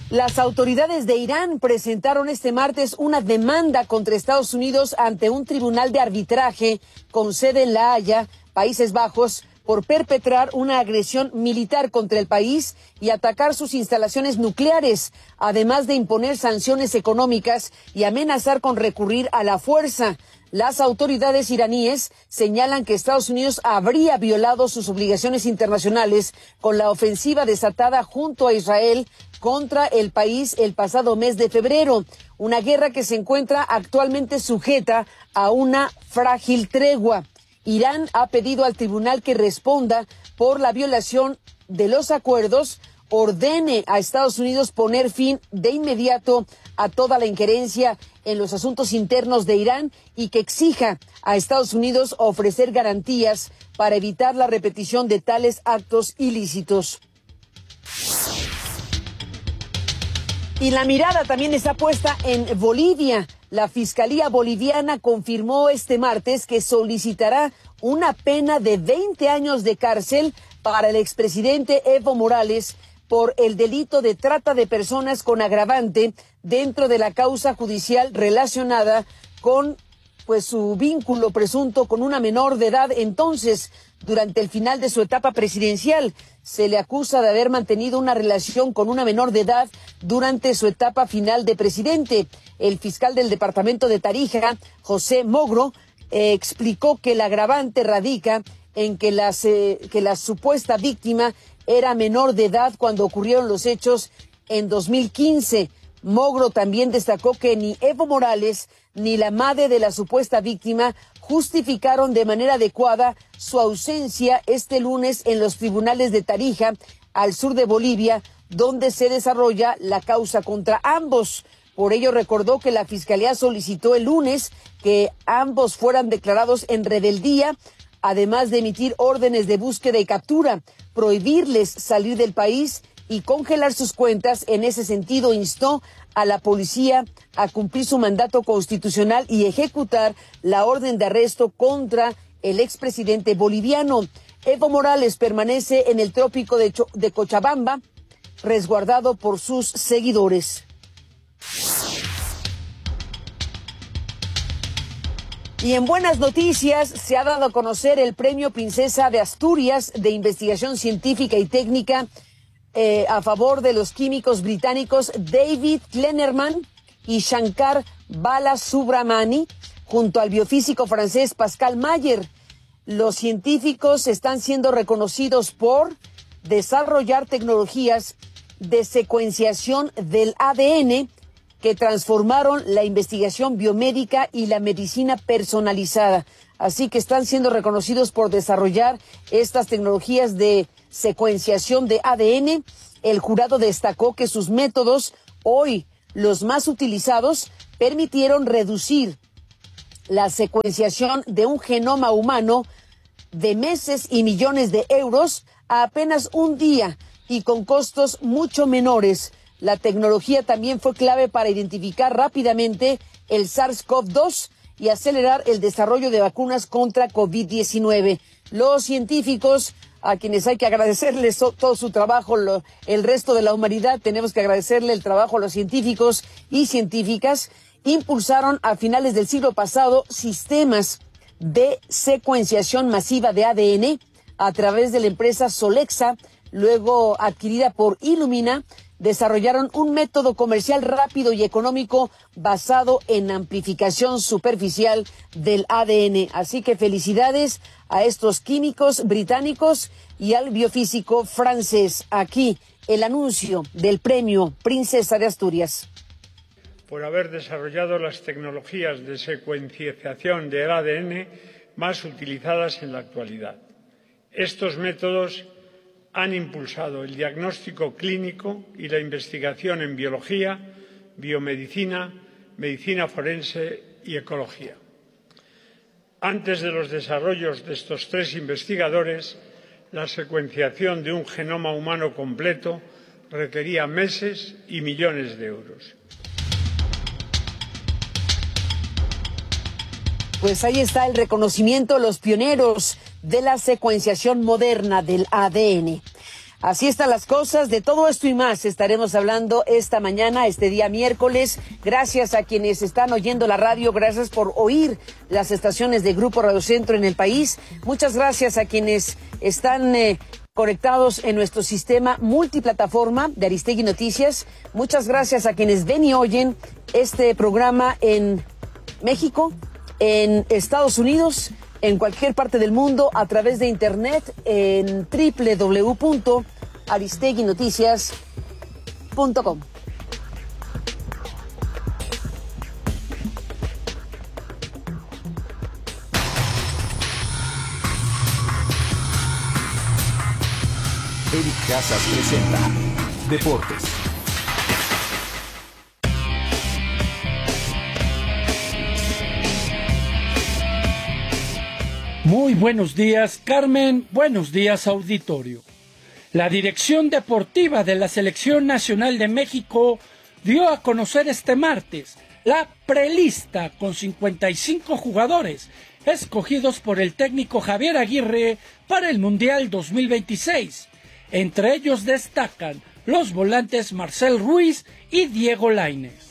Las autoridades de Irán presentaron este martes una demanda contra Estados Unidos ante un tribunal de arbitraje con sede en La Haya, Países Bajos, por perpetrar una agresión militar contra el país y atacar sus instalaciones nucleares, además de imponer sanciones económicas y amenazar con recurrir a la fuerza. Las autoridades iraníes señalan que Estados Unidos habría violado sus obligaciones internacionales con la ofensiva desatada junto a Israel contra el país el pasado mes de febrero, una guerra que se encuentra actualmente sujeta a una frágil tregua. Irán ha pedido al tribunal que responda por la violación de los acuerdos, ordene a Estados Unidos poner fin de inmediato a toda la injerencia en los asuntos internos de Irán y que exija a Estados Unidos ofrecer garantías para evitar la repetición de tales actos ilícitos. Y la mirada también está puesta en Bolivia. La Fiscalía Boliviana confirmó este martes que solicitará una pena de 20 años de cárcel para el expresidente Evo Morales por el delito de trata de personas con agravante dentro de la causa judicial relacionada con su vínculo presunto con una menor de edad. Entonces, durante el final de su etapa presidencial, se le acusa de haber mantenido una relación con una menor de edad durante su etapa final de presidente. El fiscal del departamento de Tarija, José Mogro, explicó que el agravante radica en que la supuesta víctima era menor de edad cuando ocurrieron los hechos en 2015. Mogro también destacó que ni Evo Morales ni la madre de la supuesta víctima justificaron de manera adecuada su ausencia este lunes en los tribunales de Tarija, al sur de Bolivia, donde se desarrolla la causa contra ambos. Por ello recordó que la Fiscalía solicitó el lunes que ambos fueran declarados en rebeldía, además de emitir órdenes de búsqueda y captura, prohibirles salir del país y congelar sus cuentas. En ese sentido, instó a la policía a cumplir su mandato constitucional y ejecutar la orden de arresto contra el expresidente boliviano. Evo Morales permanece en el trópico de Cochabamba, resguardado por sus seguidores. Y en buenas noticias, se ha dado a conocer el Premio Princesa de Asturias de Investigación Científica y Técnica a favor de los químicos británicos David Klenerman y Shankar Balasubramani, junto al biofísico francés Pascal Mayer. Los científicos están siendo reconocidos por desarrollar tecnologías de secuenciación del ADN que transformaron la investigación biomédica y la medicina personalizada. Así que están siendo reconocidos por desarrollar estas tecnologías de secuenciación de ADN. El jurado destacó que sus métodos, hoy los más utilizados, permitieron reducir la secuenciación de un genoma humano de meses y millones de euros a apenas un día y con costos mucho menores. La tecnología también fue clave para identificar rápidamente el SARS-CoV-2 y acelerar el desarrollo de vacunas contra COVID-19. Los científicos, a quienes hay que agradecerles todo su trabajo, el resto de la humanidad, tenemos que agradecerle el trabajo a los científicos y científicas, impulsaron a finales del siglo pasado sistemas de secuenciación masiva de ADN a través de la empresa Solexa, luego adquirida por Illumina. Desarrollaron un método comercial rápido y económico basado en amplificación superficial del ADN. Así que felicidades a estos químicos británicos y al biofísico francés. Aquí el anuncio del Premio Princesa de Asturias. Por haber desarrollado las tecnologías de secuenciación del ADN más utilizadas en la actualidad. Estos métodos han impulsado el diagnóstico clínico y la investigación en biología, biomedicina, medicina forense y ecología. Antes de los desarrollos de estos tres investigadores, la secuenciación de un genoma humano completo requería meses y millones de euros. Pues ahí está el reconocimiento a los pioneros de la secuenciación moderna del ADN. Así están las cosas. De todo esto y más estaremos hablando esta mañana, este día miércoles. Gracias a quienes están oyendo la radio, gracias por oír las estaciones de Grupo Radio Centro en el país. Muchas gracias a quienes están conectados en nuestro sistema multiplataforma de Aristegui Noticias. Muchas gracias a quienes ven y oyen este programa en México, en Estados Unidos, en cualquier parte del mundo, a través de internet en www.aristeguinoticias.com. Eric Casas presenta Deportes. Muy buenos días, Carmen. Buenos días, auditorio. La Dirección Deportiva de la Selección Nacional de México dio a conocer este martes la prelista con 55 jugadores escogidos por el técnico Javier Aguirre para el Mundial 2026. Entre ellos destacan los volantes Marcel Ruiz y Diego Lainez.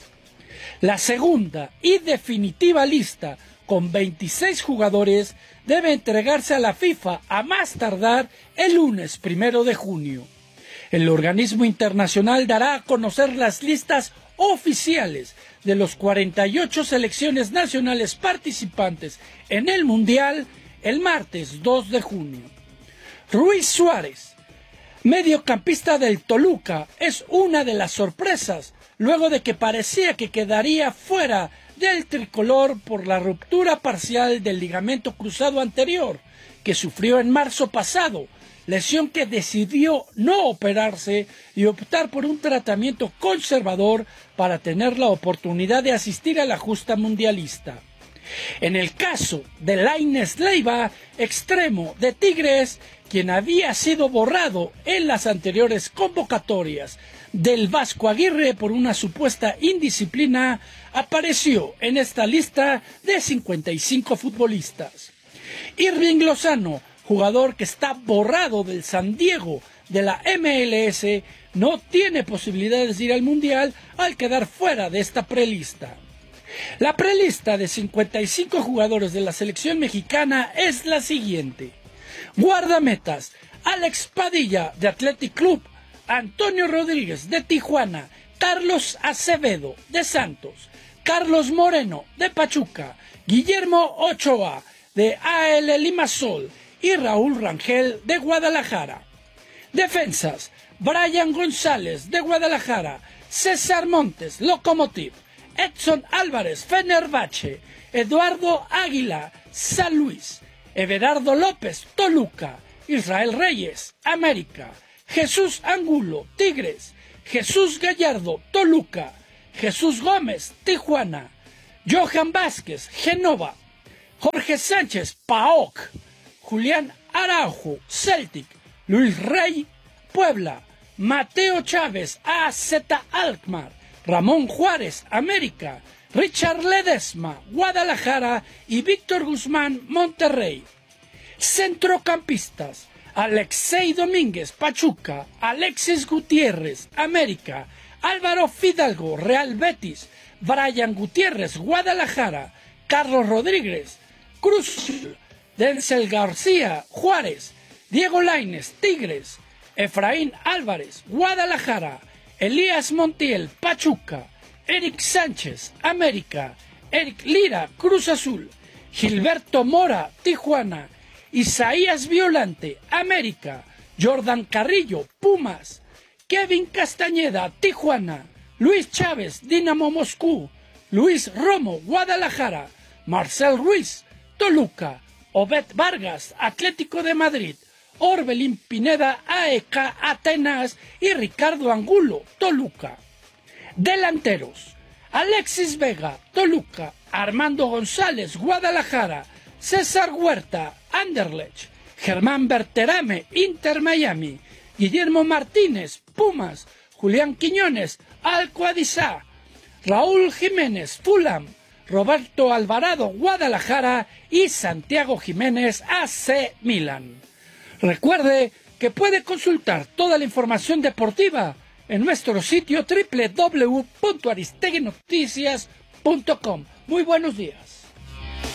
La segunda y definitiva lista con 26 jugadores debe entregarse a la FIFA a más tardar el lunes 1 de junio. El organismo internacional dará a conocer las listas oficiales de los 48 selecciones nacionales participantes en el Mundial el martes 2 de junio. Luis Suárez, mediocampista del Toluca, es una de las sorpresas luego de que parecía que quedaría fuera del tricolor por la ruptura parcial del ligamento cruzado anterior que sufrió en marzo pasado, lesión que decidió no operarse y optar por un tratamiento conservador para tener la oportunidad de asistir a la justa mundialista. En el caso de Lainez Leiva, extremo de Tigres, quien había sido borrado en las anteriores convocatorias del Vasco Aguirre por una supuesta indisciplina, apareció en esta lista de 55 futbolistas. Irving Lozano, jugador que está borrado del San Diego de la MLS, no tiene posibilidades de ir al Mundial al quedar fuera de esta prelista. La prelista de 55 jugadores de la selección mexicana es la siguiente: guardametas, Alex Padilla de Athletic Club, Antonio Rodríguez de Tijuana, Carlos Acevedo de Santos, Carlos Moreno de Pachuca, Guillermo Ochoa de AL Limassol y Raúl Rangel de Guadalajara. Defensas: Brian González de Guadalajara, César Montes, Lokomotiv, Edson Álvarez, Fenerbahce, Eduardo Águila, San Luis, Everardo López, Toluca, Israel Reyes, América, Jesús Angulo, Tigres, Jesús Gallardo, Toluca, Jesús Gómez, Tijuana, Johan Vázquez, Genova, Jorge Sánchez, PAOK, Julián Araujo, Celtic, Luis Rey, Puebla, Mateo Chávez, AZ Alkmaar, Ramón Juárez, América, Richard Ledesma, Guadalajara y Víctor Guzmán, Monterrey. Centrocampistas: Alexei Domínguez, Pachuca, Alexis Gutiérrez, América, Álvaro Fidalgo, Real Betis, Brian Gutiérrez, Guadalajara, Carlos Rodríguez, Cruz, Denzel García, Juárez, Diego Lainez, Tigres, Efraín Álvarez, Guadalajara, Elías Montiel, Pachuca, Eric Sánchez, América, Eric Lira, Cruz Azul, Gilberto Mora, Tijuana, Isaías Violante, América, Jordan Carrillo, Pumas, Kevin Castañeda, Tijuana, Luis Chávez, Dinamo Moscú, Luis Romo, Guadalajara, Marcel Ruiz, Toluca, Obed Vargas, Atlético de Madrid, Orbelín Pineda, AEK Atenas y Ricardo Angulo, Toluca. Delanteros: Alexis Vega, Toluca, Armando González, Guadalajara, César Huerta, Anderlecht, Germán Berterame, Inter Miami, Guillermo Martínez, Pumas, Julián Quiñones, Al-Quadizá, Raúl Jiménez, Fulham, Roberto Alvarado, Guadalajara y Santiago Jiménez, AC Milan. Recuerde que puede consultar toda la información deportiva en nuestro sitio www.aristeguinoticias.com. Muy buenos días.